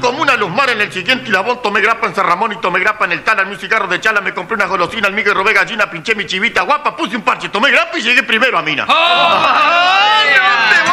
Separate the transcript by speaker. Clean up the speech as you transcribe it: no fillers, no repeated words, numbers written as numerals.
Speaker 1: tomé una Luzmar en el siguiente Labón, tomé grapa en San Ramón y tomé grapa en el Tala, un cigarro de chala, me compré una golosina, al migue, robé gallina, pinché mi chivita guapa, puse un parche, tomé grapa y llegué primero a Mina.
Speaker 2: ¡Oh!
Speaker 1: ¡Ay,